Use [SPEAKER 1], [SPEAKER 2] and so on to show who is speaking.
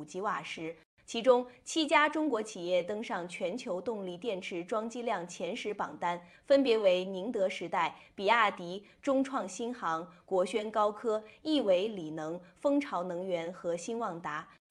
[SPEAKER 1] 吉瓦时。其中7家中国企业登上全球动力电池装机量前10榜单，分别为宁德时代、比亚迪、中创新航、国轩高科、亿纬锂能、蜂巢能源和新旺达。